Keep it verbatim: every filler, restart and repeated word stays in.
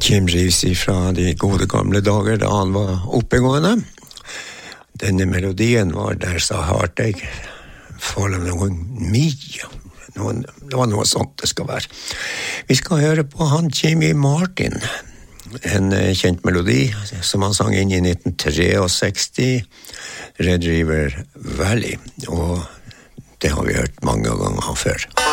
Kim Reeves fra de gode gamle dager da han var oppegående. Denne melodien var der så hardt jeg føler noen mye. Noen, det var noe sånt det skal være. Vi skal høre på han Jimmy Martin. En kjent melodi som han sang inn i nitten sekstitre, Red River Valley. Og det har vi hørt mange ganger før.